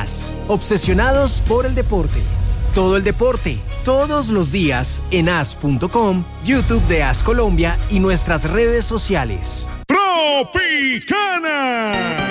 AS, obsesionados por el deporte. Todo el deporte, todos los días en as.com, YouTube de AS Colombia y nuestras redes sociales. Tropicana.